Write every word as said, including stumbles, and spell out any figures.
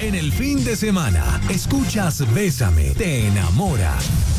En el fin de semana, escuchas Bésame, te enamora.